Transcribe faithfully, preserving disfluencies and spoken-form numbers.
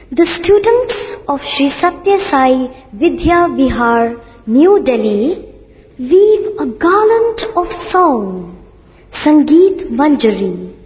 The students of Sri Satya Sai Vidya Vihar, New Delhi weave a garland of song, Sangeet Manjari.